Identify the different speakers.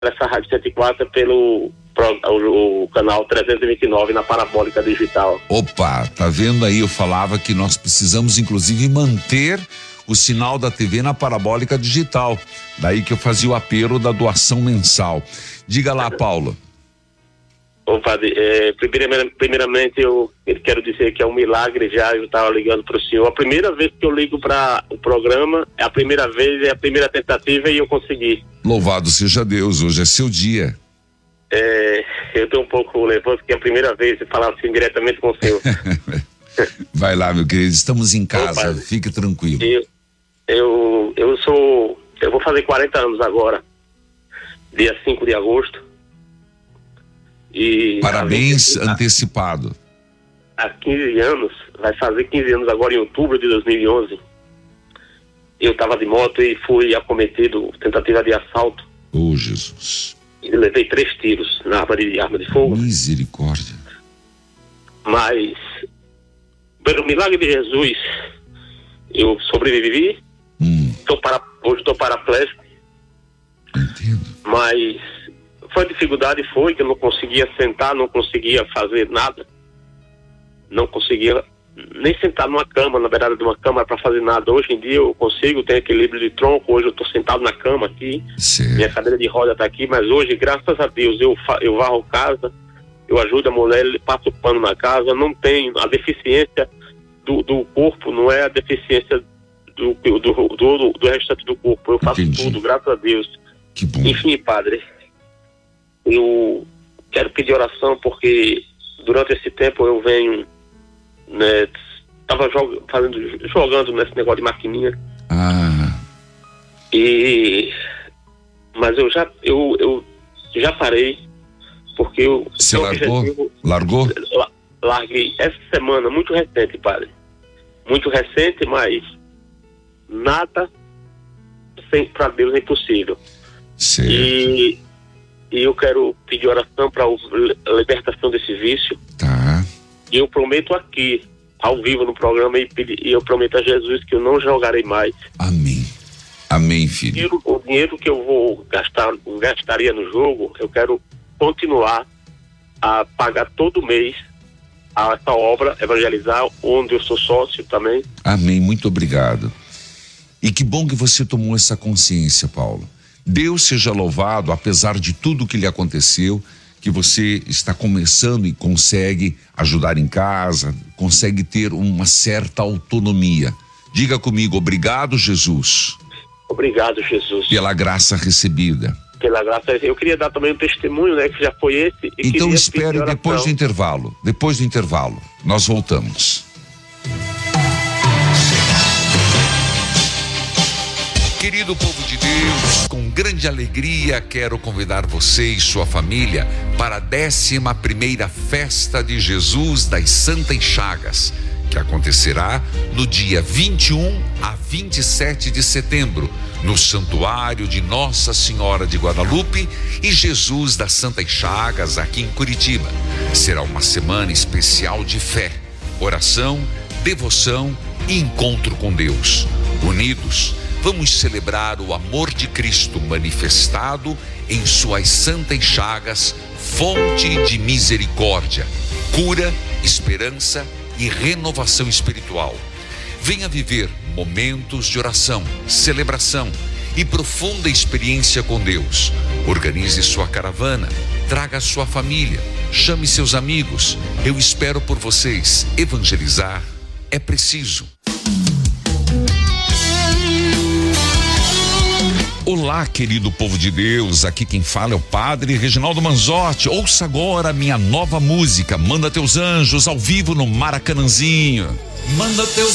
Speaker 1: essa Rádio 104 pelo o canal 329 na Parabólica Digital.
Speaker 2: Opa, tá vendo aí? Eu falava que nós precisamos inclusive manter o sinal da TV na Parabólica Digital. Daí que eu fazia o apelo da doação mensal. Diga lá, Paulo.
Speaker 1: Ô, padre, primeiramente eu quero dizer que é um milagre já, eu estava ligando para o senhor. A primeira vez que eu ligo para o programa, é a primeira vez, é a primeira tentativa e eu consegui.
Speaker 2: Louvado seja Deus, hoje é seu dia.
Speaker 1: Eu estou um pouco nervoso porque é a primeira vez de falar assim diretamente com o senhor.
Speaker 2: Vai lá, meu querido, estamos em casa, fique tranquilo.
Speaker 1: Eu vou fazer 40 anos agora, dia 5 de agosto. E
Speaker 2: parabéns antecipado.
Speaker 1: Há 15 anos, vai fazer 15 anos agora em outubro de 2011. Eu estava de moto e fui acometido, tentativa de assalto.
Speaker 2: Oh, Jesus.
Speaker 1: E levei 3 tiros na arma de fogo.
Speaker 2: Misericórdia.
Speaker 1: Mas, pelo milagre de Jesus, eu sobrevivi. Hoje estou paraplégico.
Speaker 2: Entendo.
Speaker 1: Mas foi dificuldade, que eu não conseguia sentar, não conseguia fazer nada. Não conseguia nem sentar numa cama, na beirada de uma cama para fazer nada. Hoje em dia eu consigo, tenho equilíbrio de tronco. Hoje eu estou sentado na cama aqui.
Speaker 2: Certo.
Speaker 1: Minha cadeira de roda está aqui, mas hoje, graças a Deus, eu varro casa, eu ajudo a mulher, passo o pano na casa. Não tenho a deficiência do corpo, não é a deficiência do restante do corpo. Eu faço tudo, graças a Deus.
Speaker 2: Que bom.
Speaker 1: Enfim, padre, eu quero pedir oração porque durante esse tempo eu venho, né, tava jogando nesse negócio de maquininha. Mas eu já parei, porque
Speaker 2: Você largou?
Speaker 1: Larguei essa semana, muito recente, padre. Muito recente, mas nada para Deus é impossível.
Speaker 2: Certo.
Speaker 1: E eu quero pedir oração para a libertação desse vício.
Speaker 2: Tá.
Speaker 1: E eu prometo aqui, ao vivo no programa, e eu prometo a Jesus que eu não jogarei mais.
Speaker 2: Amém. Amém, filho.
Speaker 1: O dinheiro que eu gastaria no jogo, eu quero continuar a pagar todo mês a essa obra, evangelizar, onde eu sou sócio também.
Speaker 2: Amém, muito obrigado. E que bom que você tomou essa consciência, Paulo. Deus seja louvado, apesar de tudo que lhe aconteceu, que você está começando e consegue ajudar em casa, consegue ter uma certa autonomia. Diga comigo, obrigado, Jesus.
Speaker 1: Obrigado, Jesus.
Speaker 2: Pela graça recebida.
Speaker 1: Pela graça, eu queria dar também um testemunho, né, que já foi esse.
Speaker 2: Então espere depois do intervalo. Depois do intervalo, nós voltamos. Querido povo de Deus, com grande alegria quero convidar você e sua família para a 11ª Festa de Jesus das Santas Chagas, que acontecerá no dia 21 a 27 de setembro, no Santuário de Nossa Senhora de Guadalupe e Jesus das Santas Chagas, aqui em Curitiba. Será uma semana especial de fé, oração, devoção e encontro com Deus. Unidos, vamos celebrar o amor de Cristo manifestado em suas santas chagas, fonte de misericórdia, cura, esperança e renovação espiritual. Venha viver momentos de oração, celebração e profunda experiência com Deus. Organize sua caravana, traga sua família, chame seus amigos. Eu espero por vocês. Evangelizar é preciso. Olá, querido povo de Deus, aqui quem fala é o Padre Reginaldo Manzotti. Ouça agora minha nova música, Manda Teus Anjos, ao vivo no Maracanãzinho. Manda teus